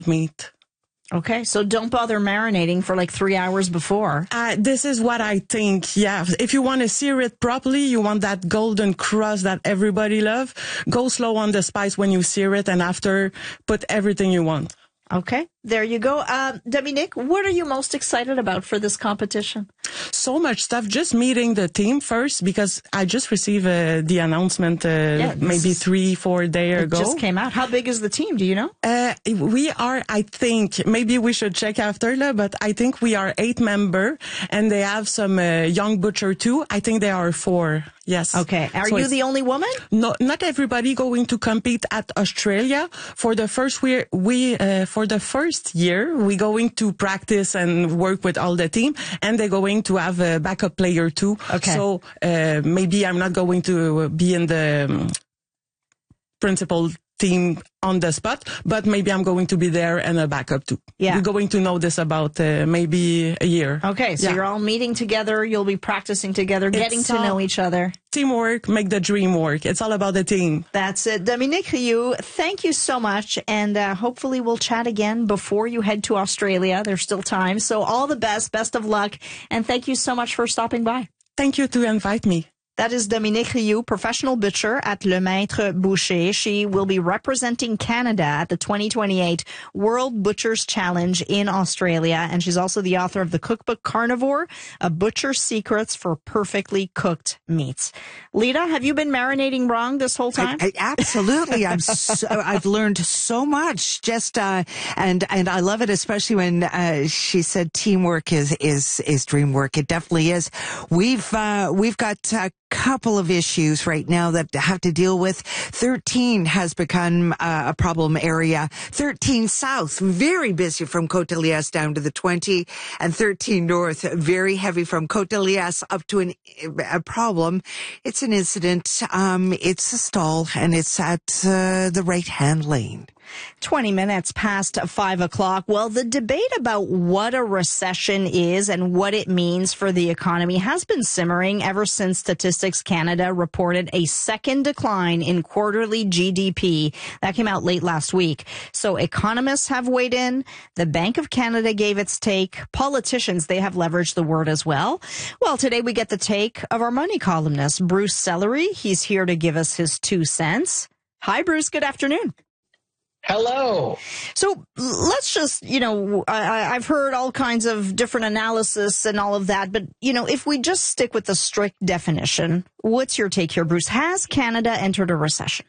meat. Okay, so don't bother marinating for like 3 hours before. This is what I think. Yeah, if you want to sear it properly, you want that golden crust that everybody loves. Go slow on the spice when you sear it, and after, put everything you want. Okay, there you go. Dominique, what are you most excited about for this competition? So much stuff. Just meeting the team first, because I just received the announcement maybe 3-4 days ago. It just came out. How big is the team? Do you know? We are, I think, maybe we should check after, but I think we are 8 members, and they have some young butcher too. I think they are 4. Yes. Okay. Are you the only woman? No, not everybody going to compete at Australia. For the first year, we're going to practice and work with all the team, and they're going to have a backup player too. Okay. So maybe I'm not going to be in the principal team on the spot, but maybe I'm going to be there and a backup too. Yeah. We're going to know this about maybe a year. Okay, so you're all meeting together, you'll be practicing together, getting to know each other. Teamwork, make the dream work. It's all about the team. That's it. Dominique Rioux, thank you so much, and hopefully we'll chat again before you head to Australia. There's still time, so all the best of luck, and thank you so much for stopping by. Thank you to invite me. That is Dominique Rioux, professional butcher at Le Maître Boucher. She will be representing Canada at the 2028 World Butchers Challenge in Australia. And she's also the author of the cookbook Carnivore, A Butcher's Secrets for Perfectly Cooked Meats. Lita, have you been marinating wrong this whole time? Absolutely. I've learned so much. And I love it, especially when she said teamwork is dream work. It definitely is. We've got couple of issues right now that have to deal with. 13 has become a problem area. 13 South, very busy from Côte-de-Liesse down to the 20, and 13 North, very heavy from Côte-de-Liesse up to a problem. It's an incident. It's a stall, and it's at the right-hand lane. 20 minutes past 5 o'clock. Well, the debate about what a recession is and what it means for the economy has been simmering ever since Statistics Canada reported a second decline in quarterly GDP. That came out late last week. So economists have weighed in. The Bank of Canada gave its take. Politicians, they have leveraged the word as well. Well, today we get the take of our money columnist, Bruce Sellery. He's here to give us his 2 cents. Hi, Bruce. Good afternoon. Hello. So let's just, I've heard all kinds of different analysis and all of that, but, if we just stick with the strict definition, what's your take here, Bruce? Has Canada entered a recession?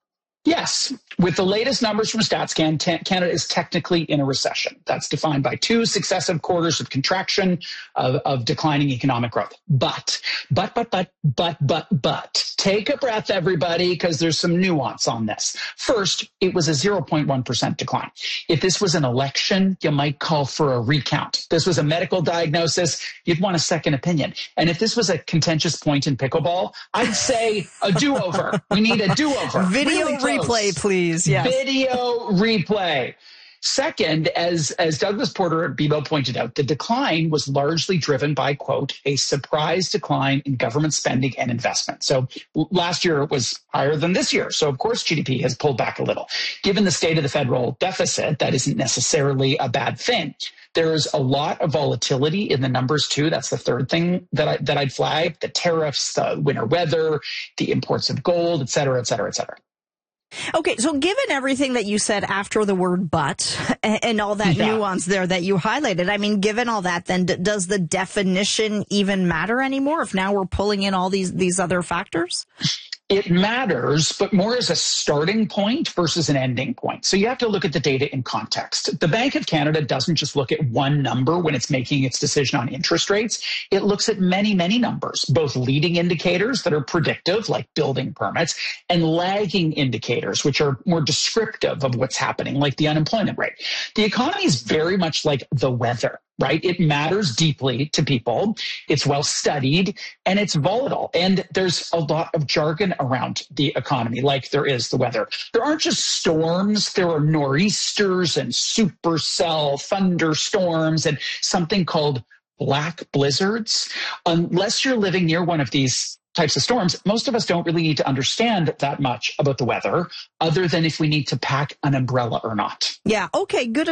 Yes. With the latest numbers from StatsCan, Canada is technically in a recession. That's defined by 2 successive quarters of contraction of declining economic growth. But, take a breath, everybody, because there's some nuance on this. First, it was a 0.1% decline. If this was an election, you might call for a recount. This was a medical diagnosis, you'd want a second opinion. And if this was a contentious point in pickleball, I'd say a do-over. We need a do-over. Video replay, please. Yes. Video replay. Second, as Douglas Porter at BMO pointed out, the decline was largely driven by, quote, a surprise decline in government spending and investment. So last year it was higher than this year. So of course GDP has pulled back a little. Given the state of the federal deficit, that isn't necessarily a bad thing. There's a lot of volatility in the numbers too. That's the third thing that I'd flag: the tariffs, the winter weather, the imports of gold, et cetera, et cetera, et cetera. Okay, so given everything that you said after the word but and all that nuance there that you highlighted, I mean, given all that, then does the definition even matter anymore if now we're pulling in all these other factors? It matters, but more as a starting point versus an ending point. So you have to look at the data in context. The Bank of Canada doesn't just look at one number when it's making its decision on interest rates. It looks at many, many numbers, both leading indicators that are predictive, like building permits, and lagging indicators, which are more descriptive of what's happening, like the unemployment rate. The economy is very much like the weather. Right? It matters deeply to people. It's well studied and it's volatile. And there's a lot of jargon around the economy, like there is the weather. There aren't just storms. There are nor'easters and supercell thunderstorms and something called black blizzards. Unless you're living near one of these types of storms, most of us don't really need to understand that much about the weather other than if we need to pack an umbrella or not. Yeah. Okay. Good